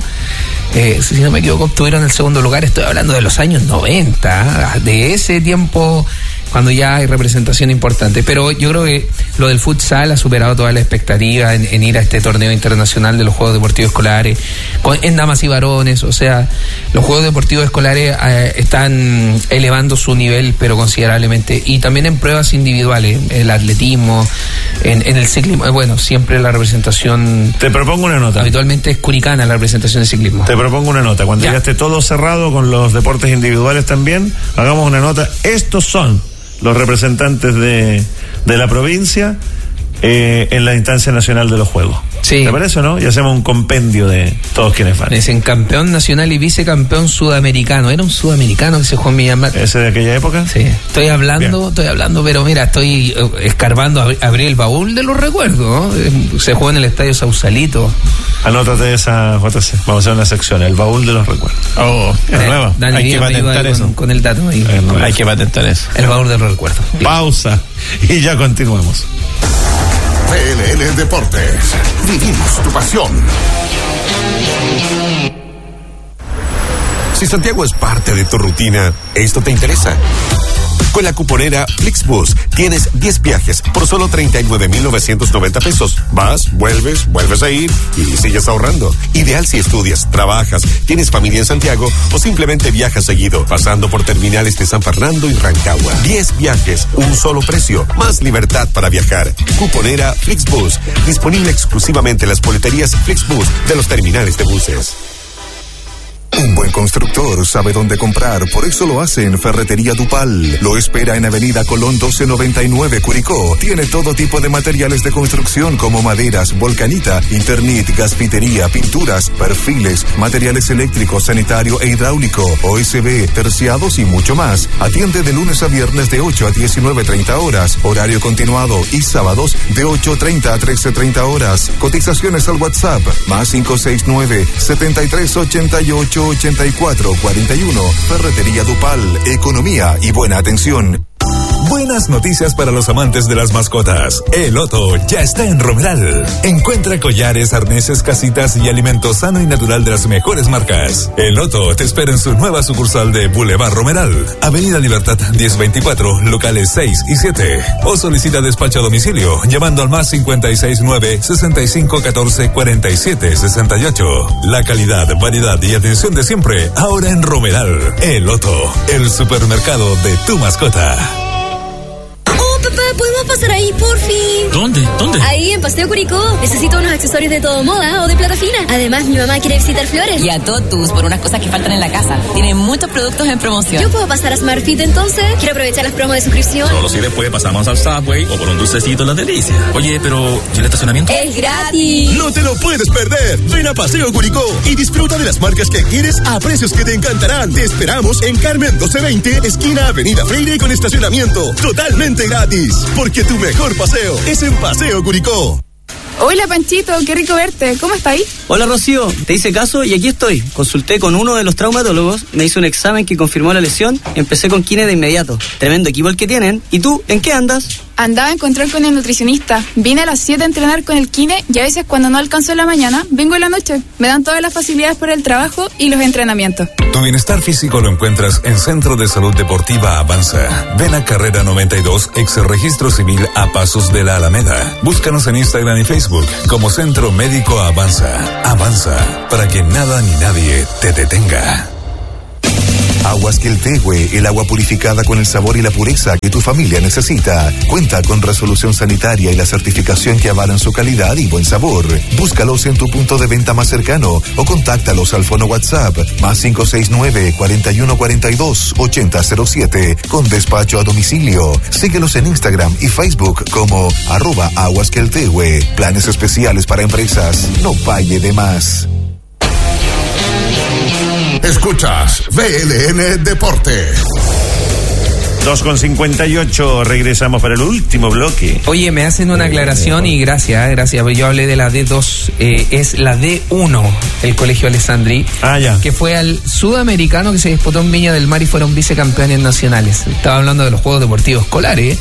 Speaker 1: Si no me equivoco, obtuvieron el segundo lugar. Estoy hablando de los años 90, de ese tiempo, cuando ya hay representación importante. Pero yo creo que lo del futsal ha superado toda la expectativa en ir a este torneo internacional de los Juegos Deportivos Escolares, en damas y varones. O sea, los Juegos Deportivos Escolares están elevando su nivel, pero considerablemente. Y también en pruebas individuales, el atletismo, en el ciclismo. Bueno, siempre la representación...
Speaker 3: Te propongo una nota.
Speaker 1: Habitualmente es curicana la representación de ciclismo.
Speaker 3: Te propongo una nota. Cuando ya esté todo cerrado con los deportes individuales también, hagamos una nota. Estos son los representantes de la provincia en la instancia nacional de los Juegos.
Speaker 1: Sí.
Speaker 3: ¿Te parece o no? Y hacemos un compendio de todos quienes van.
Speaker 1: Dicen campeón nacional y vicecampeón sudamericano. Era un sudamericano que se jugó en Villamar.
Speaker 3: ¿Ese de aquella época?
Speaker 1: Sí. Estoy hablando, pero mira, estoy escarbando, abrí el baúl de los recuerdos, ¿no? Se jugó en el Estadio Sausalito.
Speaker 3: Anótate esa, JC. Vamos a hacer una sección, el baúl de los recuerdos.
Speaker 2: Es nueva. Hay que patentar eso.
Speaker 1: Con el dato ahí.
Speaker 2: Hay que patentar eso.
Speaker 1: El baúl de los recuerdos.
Speaker 3: Pausa y ya continuamos.
Speaker 5: PLL Deportes. Vivimos tu pasión. Si Santiago es parte de tu rutina, esto te interesa. Con la cuponera Flixbus tienes 10 viajes por solo 39,990 pesos. Vas, vuelves a ir y sigues ahorrando. Ideal si estudias, trabajas, tienes familia en Santiago o simplemente viajas seguido, pasando por terminales de San Fernando y Rancagua. 10 viajes, un solo precio, más libertad para viajar. Cuponera Flixbus, disponible exclusivamente en las boleterías Flixbus de los terminales de buses.
Speaker 8: Un buen constructor sabe dónde comprar, por eso lo hace en Ferretería Dupal. Lo espera en Avenida Colón 1299, Curicó. Tiene todo tipo de materiales de construcción como maderas, volcanita, Internit, gasfitería, pinturas, perfiles, materiales eléctricos, sanitario e hidráulico, OSB, terciados y mucho más. Atiende de lunes a viernes de 8 a 19:30 horas, horario continuado, y sábados de 8:30 a 13:30 horas. Cotizaciones al WhatsApp, más 569-7388-8441. Ferretería Dupal, economía y buena atención.
Speaker 7: Buenas noticias para los amantes de las mascotas. El Otto ya está en Romeral. Encuentra collares, arneses, casitas y alimento sano y natural de las mejores marcas. El Otto te espera en su nueva sucursal de Boulevard Romeral, Avenida Libertad 1024, locales 6 y 7. O solicita despacho a domicilio llamando al más 569-6514-4768. La calidad, variedad y atención de siempre, ahora en Romeral. El Otto, el supermercado de tu mascota.
Speaker 14: Papá, ¿podemos pasar ahí, por fin?
Speaker 15: ¿Dónde?
Speaker 14: Ahí, en Paseo Curicó. Necesito unos accesorios de todo moda o de plata fina. Además, mi mamá quiere visitar Flores.
Speaker 15: Y a Totus por unas cosas que faltan en la casa. Tienen muchos productos en promoción.
Speaker 14: ¿Yo puedo pasar a Smartfit entonces? Quiero aprovechar las promos de suscripción.
Speaker 15: Solo si después pasamos al Subway o por un dulcecito La Delicia. Oye, pero ¿y el estacionamiento?
Speaker 14: ¡Es gratis!
Speaker 16: ¡No te lo puedes perder! Ven a Paseo Curicó y disfruta de las marcas que quieres a precios que te encantarán. Te esperamos en Carmen 1220, esquina Avenida Freire, con estacionamiento totalmente gratis. Porque tu mejor paseo es en Paseo Curicó.
Speaker 17: Hola Panchito, qué rico verte. ¿Cómo está ahí?
Speaker 18: Hola Rocío, te hice caso y aquí estoy. Consulté con uno de los traumatólogos, me hizo un examen que confirmó la lesión y empecé con kine de inmediato. Tremendo equipo el que tienen. ¿Y tú, en qué andas?
Speaker 17: andaba a encontrar con el nutricionista. Vine a las 7 a entrenar con el kine y a veces cuando no alcanzo en la mañana, vengo en la noche. Me dan todas las facilidades para el trabajo y los entrenamientos.
Speaker 7: Tu bienestar físico lo encuentras en Centro de Salud Deportiva Avanza. Ven a Carrera 92, ex Registro Civil a pasos de la Alameda. Búscanos en Instagram y Facebook como Centro Médico Avanza. Avanza, para que nada ni nadie te detenga.
Speaker 8: Aguas Queltehue, el agua purificada con el sabor y la pureza que tu familia necesita. Cuenta con resolución sanitaria y la certificación que avalan su calidad y buen sabor. Búscalos en tu punto de venta más cercano o contáctalos al fono WhatsApp +569 4142 8007 con despacho a domicilio. Síguelos en Instagram y Facebook como @aguasqueltehue. Planes especiales para empresas. No pague de más.
Speaker 5: Escuchas VLN Deportes.
Speaker 3: 2:58, regresamos para el último bloque.
Speaker 1: Oye, me hacen una aclaración y gracias. Yo hablé de la D2, es la D1, el Colegio Alessandri, que fue al Sudamericano que se disputó en Viña del Mar y fueron vicecampeones nacionales. Estaba hablando de los Juegos Deportivos Escolares.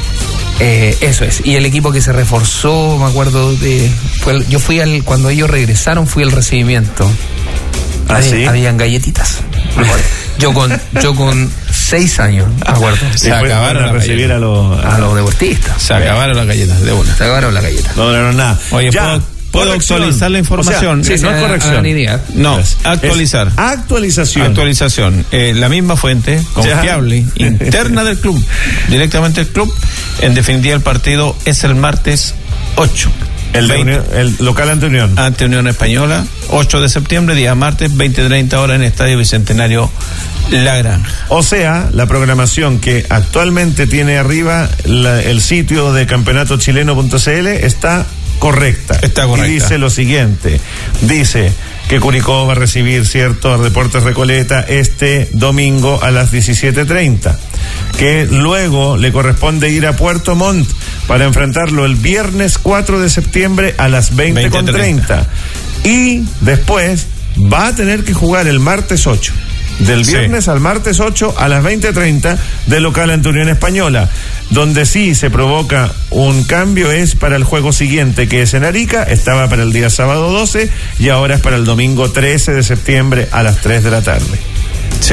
Speaker 1: Eso es. Y el equipo que se reforzó, me acuerdo yo fui cuando ellos regresaron, fui al recibimiento.
Speaker 3: ¿Sí?
Speaker 1: Habían galletitas. Yo con 6 años, me acuerdo.
Speaker 3: Se acabaron a recibir a los
Speaker 1: deportistas.
Speaker 2: Se acabaron las galletas, de una.
Speaker 1: Se acabaron las galletas.
Speaker 3: No lograron nada.
Speaker 2: Oye, ¿puedo actualizar la información?
Speaker 3: O sea, no es corrección.
Speaker 2: No, actualizar.
Speaker 3: Actualización.
Speaker 2: La misma fuente, confiable, interna del club, directamente del club. En definitiva, el partido es el martes 8.
Speaker 3: El local ante Unión.
Speaker 2: Ante Unión Española, 8 de septiembre, día martes, 20:30 horas en el Estadio Bicentenario La Granja.
Speaker 3: O sea, la programación que actualmente tiene arriba el sitio de campeonatochileno.cl está correcta. Y dice lo siguiente, dice que Curicó va a recibir Deportes Recoleta este domingo a las 17:30, que luego le corresponde ir a Puerto Montt para enfrentarlo el viernes 4 de septiembre a las 20:30, y después va a tener que jugar el martes 8. Del viernes al martes 8 a las 20:30 de local ante Unión Española. Donde sí se provoca un cambio es para el juego siguiente, que es en Arica. Estaba para el día sábado 12 y ahora es para el domingo 13 de septiembre a las 3 de la tarde.
Speaker 2: Sí.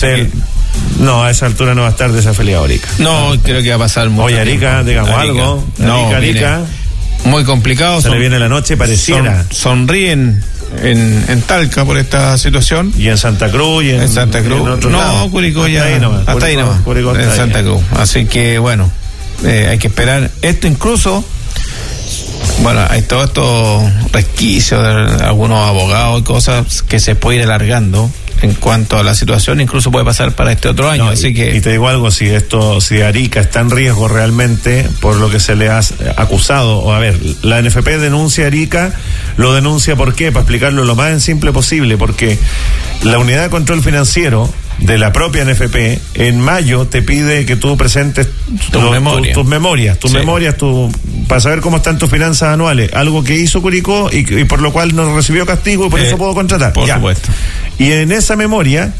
Speaker 3: No, a esa altura no va a estar desafiliado Arica.
Speaker 2: No, creo que va a pasar mucho.
Speaker 3: Oye, Arica, digamos algo. Arica.
Speaker 2: Muy complicado.
Speaker 3: Se le viene la noche, pareciera.
Speaker 2: Sonríen en Talca por esta situación.
Speaker 3: Y en Santa Cruz y en
Speaker 2: Santa Cruz.
Speaker 3: No,
Speaker 2: Curicó ya.
Speaker 3: Hasta ahí nomás.
Speaker 2: En Santa Cruz. Así que bueno, hay que esperar. Esto incluso, bueno, hay todos estos resquicios de algunos abogados y cosas que se puede ir alargando en cuanto a la situación, incluso puede pasar para este otro año. Así que
Speaker 3: y te digo algo, si Arica está en riesgo realmente por lo que se le ha acusado, o a ver, la NFP denuncia a Arica, lo denuncia ¿por qué? Para explicarlo lo más simple posible, porque la unidad de control financiero de la propia NFP en mayo te pide que tú presentes tus memorias para saber cómo están tus finanzas anuales, algo que hizo Curicó y por lo cual no recibió castigo y por eso puedo contratar.
Speaker 2: Por supuesto.
Speaker 3: Y en esa memoria,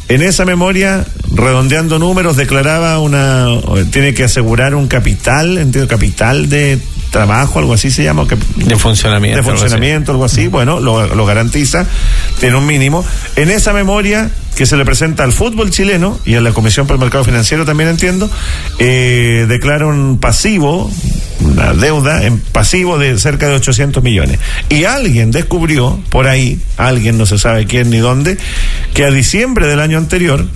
Speaker 3: redondeando números, declaraba tiene que asegurar un capital de trabajo, algo así se llama,
Speaker 2: de funcionamiento,
Speaker 3: algo así. Bueno, lo garantiza, tiene un mínimo. En esa memoria que se le presenta al fútbol chileno y a la Comisión para el Mercado Financiero, también entiendo, declara un pasivo, una deuda en pasivo de cerca de 800 millones. Y alguien descubrió por ahí, alguien no se sabe quién ni dónde, que a diciembre del año anterior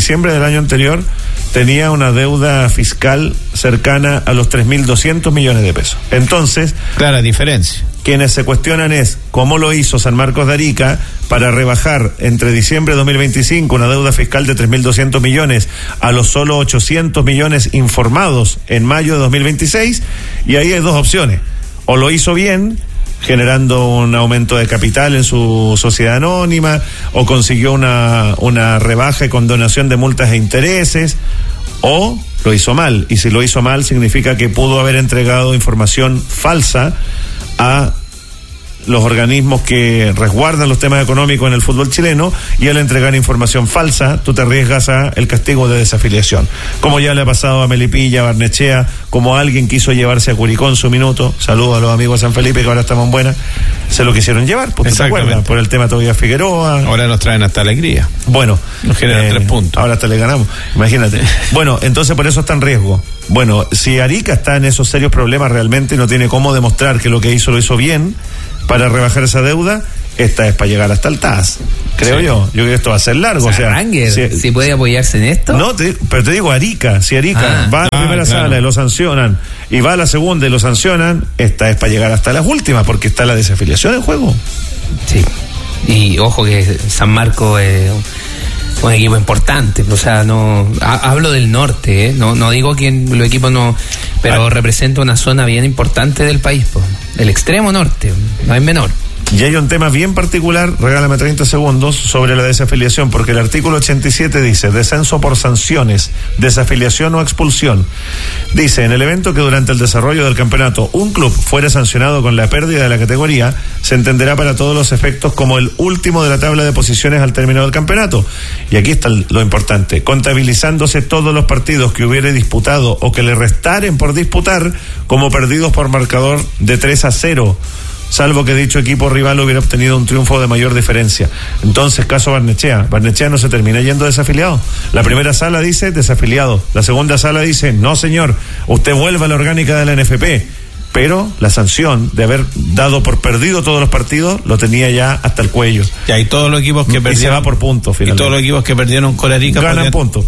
Speaker 3: tenía una deuda fiscal cercana a los 3.200 millones de pesos. Entonces,
Speaker 2: clara diferencia.
Speaker 3: Quienes se cuestionan es cómo lo hizo San Marcos de Arica para rebajar entre diciembre de 2025 una deuda fiscal de 3.200 millones a los solo 800 millones informados en mayo de 2026, y ahí hay dos opciones: o lo hizo bien, generando un aumento de capital en su sociedad anónima, o consiguió una rebaja y condonación de multas e intereses, o lo hizo mal. Y si lo hizo mal, significa que pudo haber entregado información falsa a los organismos que resguardan los temas económicos en el fútbol chileno, y al entregar información falsa, tú te arriesgas a el castigo de desafiliación. Como ya le ha pasado a Melipilla, a Barnechea, como alguien quiso llevarse a Curicó en su minuto, saludos a los amigos de San Felipe que ahora estamos en buena, se lo quisieron llevar, pues, ¿te acuerdas? Por el tema Tobias Figueroa.
Speaker 2: Ahora nos traen hasta alegría.
Speaker 3: Bueno.
Speaker 2: Nos generan 3 puntos.
Speaker 3: Ahora hasta le ganamos, imagínate. Bueno, entonces por eso está en riesgo. Bueno, si Arica está en esos serios problemas realmente y no tiene cómo demostrar que lo que hizo lo hizo bien para rebajar esa deuda, esta es para llegar hasta el TAS, creo yo. Yo creo que esto va a ser largo. O sea,
Speaker 1: si puede apoyarse en esto.
Speaker 3: No, pero te digo, Arica, si Arica va a la primera sala y lo sancionan, y va a la segunda y lo sancionan, esta es para llegar hasta las últimas, porque está la desafiliación en juego.
Speaker 1: Sí, y ojo que San Marco es un equipo importante, o sea, no hablo del norte, no digo que los equipos no, pero representa una zona bien importante del país, el extremo norte, no es menor.
Speaker 3: Y hay un tema bien particular, regálame 30 segundos, sobre la desafiliación, porque el artículo 87 dice, descenso por sanciones, desafiliación o expulsión. Dice, en el evento que durante el desarrollo del campeonato un club fuera sancionado con la pérdida de la categoría, se entenderá para todos los efectos como el último de la tabla de posiciones al término del campeonato. Y aquí está lo importante, contabilizándose todos los partidos que hubiere disputado o que le restaren por disputar como perdidos por marcador de 3-0. Salvo que dicho equipo rival hubiera obtenido un triunfo de mayor diferencia. Entonces, caso Barnechea no se termina yendo desafiliado. La primera sala dice desafiliado, la segunda sala dice no señor, usted vuelva a la orgánica de la NFP, pero la sanción de haber dado por perdido todos los partidos lo tenía ya hasta el cuello.
Speaker 2: Y hay todos los equipos que perdieron,
Speaker 3: y se va por puntos finalmente.
Speaker 2: Y todos los equipos que perdieron con Arica
Speaker 3: ganan puntos.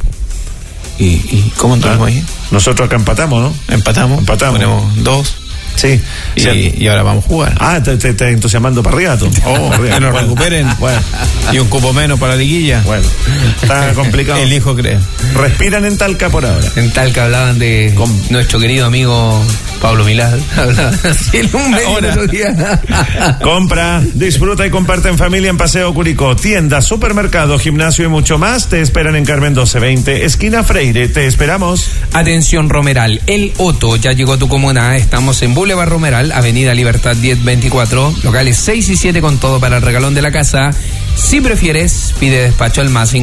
Speaker 2: ¿Y cómo entramos ahí?
Speaker 3: Nosotros acá empatamos, ¿no?
Speaker 2: Empatamos. Ponemos 2.
Speaker 3: Sí.
Speaker 2: Y ahora vamos a jugar.
Speaker 3: Te está entusiasmando para arriba tú.
Speaker 2: Que nos recuperen.
Speaker 3: Bueno.
Speaker 2: Y un cupo menos para la liguilla.
Speaker 3: Bueno, está complicado.
Speaker 2: El hijo cree.
Speaker 3: Respiran en Talca por ahora.
Speaker 1: En Talca hablaban de nuestro querido amigo Pablo Milad. Hablaban así el otro día.
Speaker 3: Compra, disfruta y comparte en familia en Paseo Curicó. Tienda, supermercado, gimnasio y mucho más te esperan en Carmen 1220, esquina Freire. Te esperamos.
Speaker 1: Atención Romeral, El Otto ya llegó a tu comuna. Estamos en Boulevard Romeral, Avenida Libertad 1024, locales 6 y 7 con todo para el regalón de la casa. Si prefieres, pide despacho al más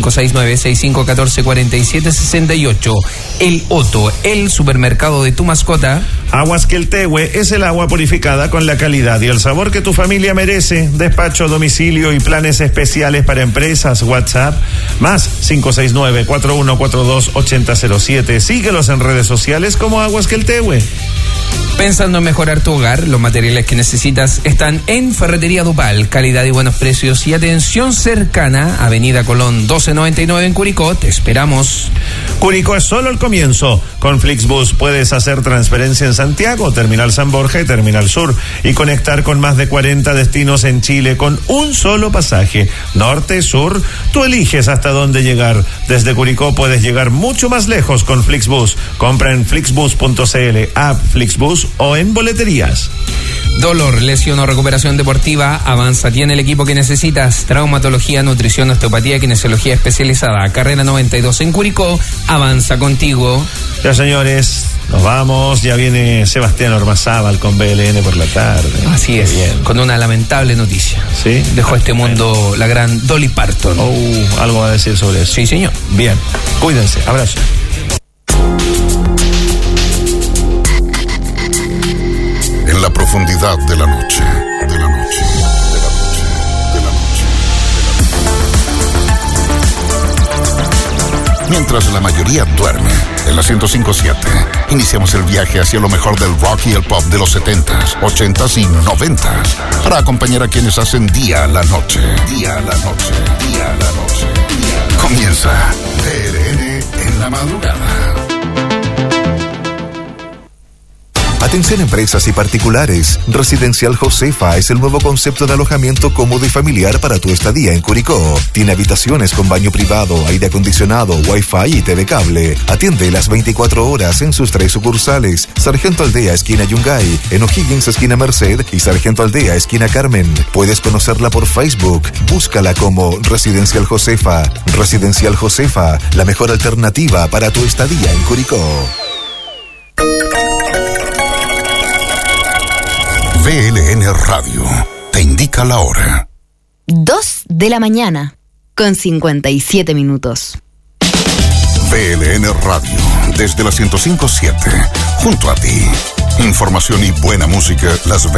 Speaker 1: 569-6514-4768. El Otto, el supermercado de tu mascota.
Speaker 3: Aguas Queltehue es el agua purificada con la calidad y el sabor que tu familia merece. Despacho a domicilio y planes especiales para empresas. WhatsApp más 569-4142-8007. Síguelos en redes sociales como Aguas Queltehue.
Speaker 1: Pensando en mejorar tu hogar, los materiales que necesitas están en Ferretería Dupal. Calidad y buenos precios y atención cercana. Avenida Colón 1299 en Curicó. Te esperamos.
Speaker 3: Curicó es solo el comienzo. Con Flixbus puedes hacer transferencia en Santiago, Terminal San Borja y Terminal Sur, y conectar con más de 40 destinos en Chile con un solo pasaje. Norte, sur, tú eliges hasta dónde llegar. Desde Curicó puedes llegar mucho más lejos con Flixbus. Compra en flixbus.cl, app Flixbus o en boleterías.
Speaker 1: Dolor, lesión o recuperación deportiva, Avanza tiene el equipo que necesitas. Traumatología, nutrición, osteopatía, kinesiología especializada. Carrera 92 en Curicó. Avanza contigo.
Speaker 3: Ya señores, nos vamos. Ya viene Sebastián Ormazábal con BLN por la tarde.
Speaker 1: Así es, bien. Con una lamentable noticia.
Speaker 3: ¿Sí?
Speaker 1: Dejó este mundo la gran Dolly Parton.
Speaker 3: Algo va a decir sobre eso.
Speaker 1: Sí, señor.
Speaker 3: Bien, cuídense, abrazo.
Speaker 5: En la profundidad de la noche, mientras la mayoría duerme, en la 105.7, iniciamos el viaje hacia lo mejor del rock y el pop de los 70s, 80s y 90s, para acompañar a quienes hacen día a la noche. Comienza BLN en la madrugada.
Speaker 8: Atención empresas y particulares. Residencial Josefa es el nuevo concepto de alojamiento cómodo y familiar para tu estadía en Curicó. Tiene habitaciones con baño privado, aire acondicionado, wifi y TV cable. Atiende las 24 horas en sus 3 sucursales: Sargento Aldea, esquina Yungay, en O'Higgins, esquina Merced, y Sargento Aldea, esquina Carmen. Puedes conocerla por Facebook. Búscala como Residencial Josefa. Residencial Josefa, la mejor alternativa para tu estadía en Curicó.
Speaker 5: BLN Radio te indica la hora.
Speaker 19: 2 de la mañana, con 57 minutos.
Speaker 5: PLN Radio, desde la 105.7, junto a ti. Información y buena música las